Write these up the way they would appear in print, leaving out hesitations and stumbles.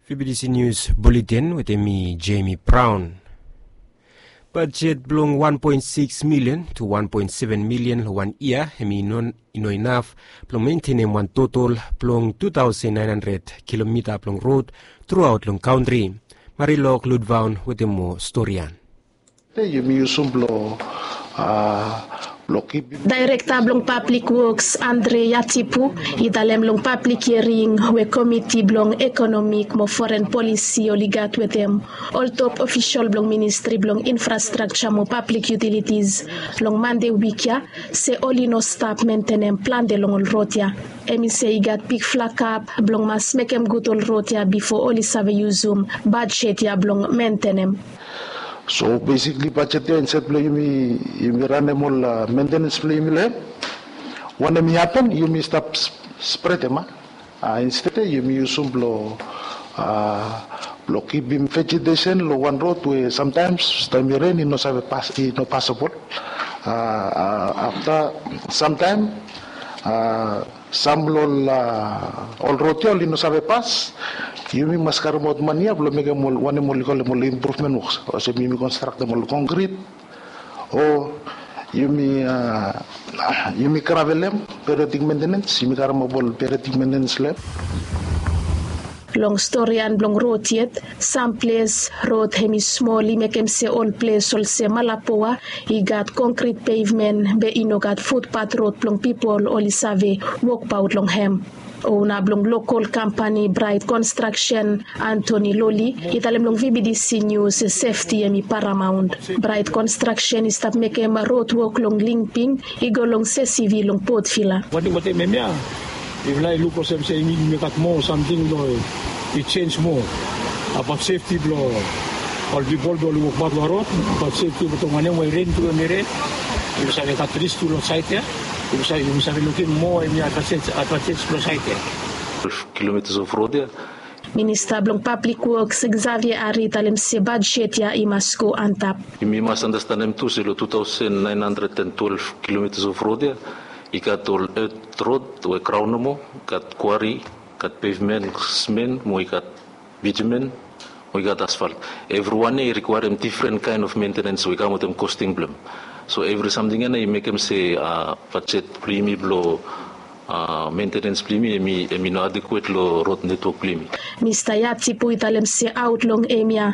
VBDC News Bulletin with me, Jamie Brown. Budget belong 1.6 million to 1.7 million 1 year. Non enough. Belong maintaining one total belong 2,900 kilometer belong road throughout long country. Marilok Ludvaun with the more storyan. Director blong Public Works Andre Yatipu idalem long public hearing we committee blong economic mo foreign policy oligat with them all top official blong ministry blong infrastructure mo public utilities long Monday weekya se oli no stop maintenance plan de long rotia emi se igat big flag up blong mas mekem gutol rotia before oli save usum budget ya blong maintenance. So basically, budget instead play you run maintenance play me le. When it happen, you may stop spread them. Instead, you may use some blow keep him vegetation. Lo one road where sometimes time rain no have no passable. After some time, some all road you no have pass. Yumi maskar mod mania belum mega mul wane mul improvement works o se mimi construct mul concrete o yumi gravelem periodic maintenance yumi karamo bol periodic maintenance lab. Long story and long road yet some place road hemi small mekem se all place all se malapoa he got concrete pavement be ino got footpath road long people all save walk about long hem. Ona blong local company Bright Construction Anthony Loli italem long VBDC News safety emi paramount. Bright Construction is stop make a road work long limping igo long CCV long port fila. What memia if like look some say make at more something lo it change more about safety blow all people do work bad road but safety to mane we rain to mere you say that risk to site ya. You say looking more in your society. Kilometers of road there. Minister Blong Public Works Xavier Ari talem se budget ya imasko antap. You must understand them too. 2,912 kilometers of road there. You got all earth road, we crown mo, got quarry, got pavement, cement, we got bitumen, we got asphalt. Everyone require different kind of maintenance. We come with them costing them. So every something and I make them say budget premium blow maintenance premium emi no adequate lo road network premium. Mr. Yatipu italem se outlong emia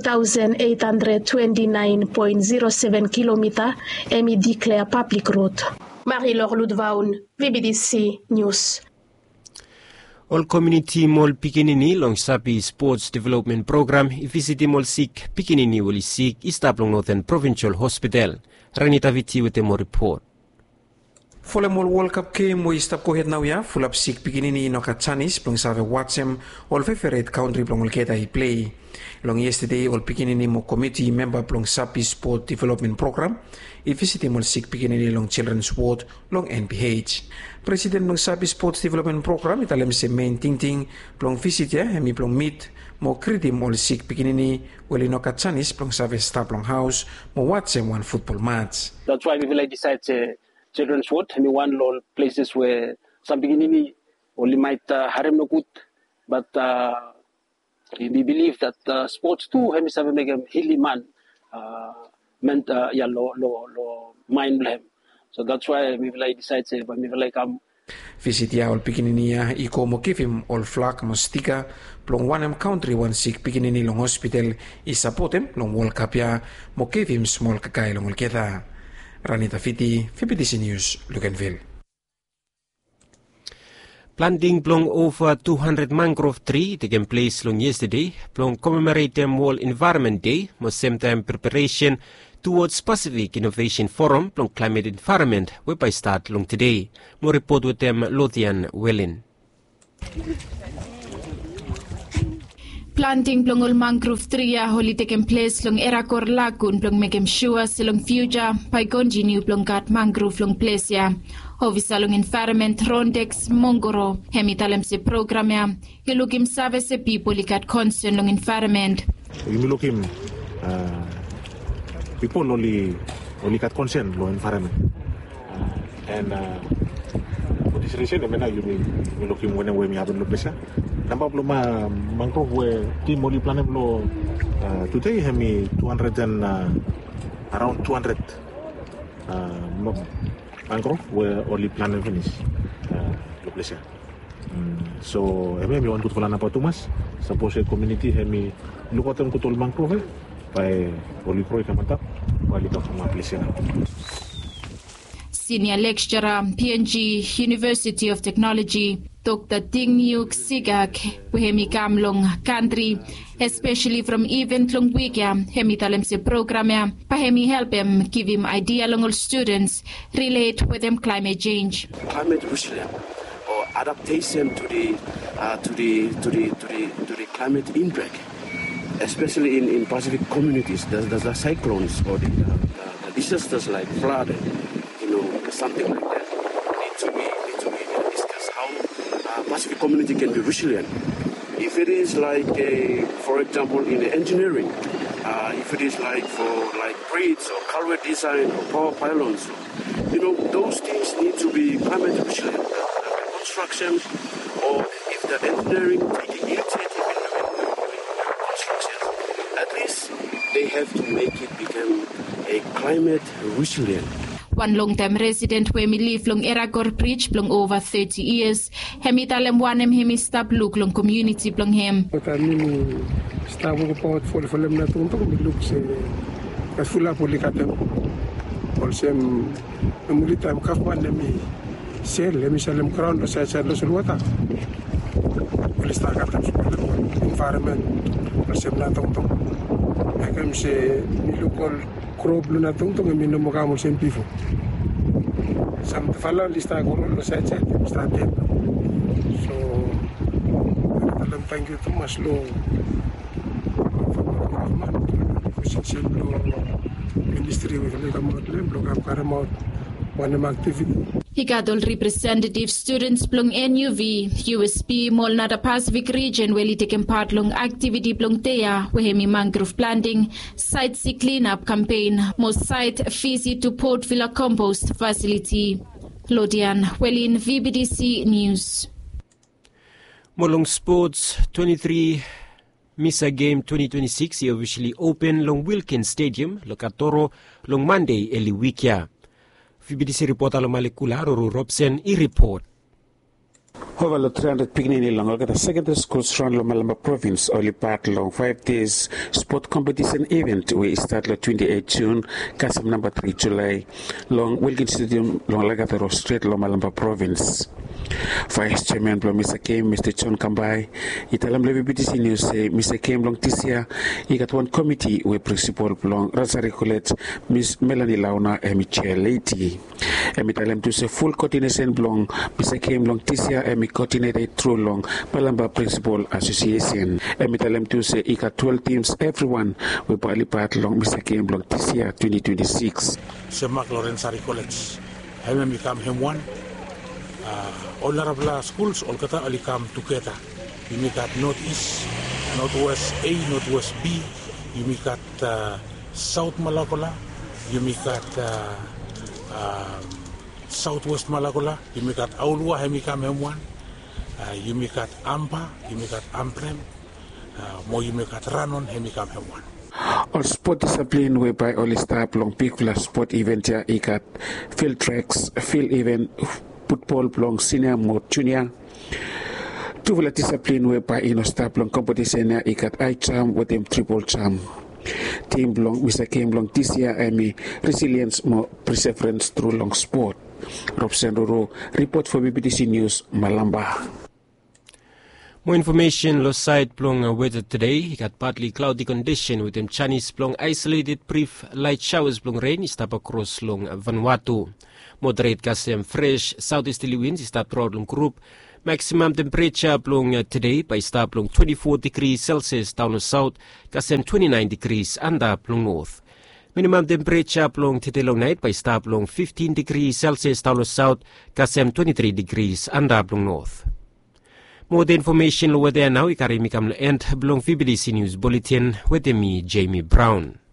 2,829.07 kilometer emi declare public road. Marie-Laure Ludvaun, VBDC News. All community mall Pikinini long Sapi Sports Development Program ifisiti mall sik Pikinini wali sik istablong Northern Provincial Hospital. Ranita Viti with a more report. Folemol World Cup ke mo istap ko het now ya full up sik Pikinini no Chanis plong save Watsem all favorite country plong keta I play. Long yesterday all Pikinini mo committee member plong Sapi Sport Development Program ifisiti mol sik Pikinini long Children's Ward long NPH. President ng Sapi Sports Development Program italem se main ting plong visit ya hemi plong meet mo kritim ol sik Pikinini wali no Chanis plong save staff long house mo Watsem one football match. That's why we will decide children's ward. I mean, one lot places where some Pikinini only might harem no good, but we believe that sports too. Hemi save make a hilly man meant low mind blame. So that's why we will decide but we will come. Visit ya ol Pikinini ya iko mo kifim ol flak mo stika plong wanem country one sick Pikinini long hospital isapotem long World Cup ya mo kifim small kakay long ol keta. Ranita Fiti, VBDC News, Luganville. Planting plong over 200 mangrove tree taken place long yesterday. Plong commemorate them World Environment Day, most same time preparation towards Pacific Innovation Forum plong climate environment whereby start long today. More report with them Lothian Wellin. Planting plong mangrove tree holi taken place long Erakor Lagoon plong makem sure silong future by continue plong gat mangrove long place ya. Ovisa long environment Rondex Mongoro hemitalem se program ya. Ilukim save se people gat concern long environment. Ilukim people only got concern long environment and this reason mena yumi looking when we have no place number of mangrove we team only plan blo today hemi 200 and around 200 mangrove we only plan finish the place so hemi want to plan apa tu mas suppose community hemi lukotan ko tol mangrove by only pro kamata wali ka ma place Senior lecturer, PNG University of Technology, Dr. Ding Yuk Sigak, Hemi Kamlong country, especially from event long week, Hemi Talemse program, Pahemi help him give him idea long students relate with them climate change. Climate resilience or adaptation to the climate impact, especially in Pacific communities. There's the cyclones or the disasters like flood. Something like that need to be discussed how Pacific community can be resilient. If it is like for example in the engineering, if it is like for like bridge or culvert design or power pylons, those things need to be climate resilient. The construction or if the engineering taking initiative in construction, at least they have to make it become a climate resilient. One long-time resident where me live long Eragor Bridge long over 30 years. Hemi talem wanem hemi stab look long community long hem. Kami stab ko pot for lem na tuntok mi look se kasfula polikatem. Olsem muli time kafman mi sel mi salem crown sa lo sulwata. Polista katam environment olsem na tuntok. Kami se mi lokol crop luna tungtung mi no mogamol sempifo sam fala lista guru lo sa sta tem so alam thank you to mas lo ministry with the model program karamot one activity. Higadol representative students plong NUV, USP, Molnada Pacific region where taken part long activity plong teya, wehemi mangrove planting, site sea cleanup campaign, most site visit to Port Villa compost facility. Lodian, Welin, VBDC News. Molong Sports 23 Misa Game 2026 officially open long Wilkins Stadium, Lokatoro, long Monday, Eli Wikia. VBDC reporter Lomalekula Ruru Robson report. Over 300 Pignini long at the secondary school around Lomalamba province only part long 5 days sport competition event we start 28 June Kasam number 3 July long Wilkins Stadium long Lagataro Street Lomalamba province. Vice Chairman Mr. Kim, Mr. John Kambai, Italam VBDC News say Mr. Kim long Tisia, he got one committee with principal long Rosary Colette, Miss Melanie Launa, and Chair Lady. And Italam to say full coordination long Mr. Kim long Tisia, and coordinated through long Palamba Principal Association. And Italam to say he got 12 teams, everyone with Bali part long Mr. Kim long Tisia 2026. Sir Mark Lawrence College, I may become him one. All Arabla schools all kata alikam together. You make at Northeast, Northwest A, Northwest B. You make at South Malakola. You make at Southwest Malakola. You make at Aulua Hemikam M1. You make at Ampa. You make at Amprem. More you make at Ranon Hemikam M1. All sport discipline whereby all staff long peak sport event ya ikat field tracks, field event. Football belong senior more junior. Two discipline whereby in a start long competition ya ikat I charm with them triple charm. Team belong Mr. Kim belong this year Amy resilience more perseverance through long sport. Robson Ruru report for BBDC News Malamba. More information lo side plong weather today. He got partly cloudy condition with them Chinese plong isolated brief light showers plong rain stop across long Vanuatu. Moderate kasem fresh southeasterly winds stop throughout long group. Maximum temperature plong today by stop plong 24 degrees Celsius down south kasem 29 degrees under plong north. Minimum temperature plong today long night by stop plong 15 degrees Celsius down south kasem 23 degrees under plong north. More the information over there now, ikarimi kam end blong VBDC News Bulletin with me, Jamie Brown.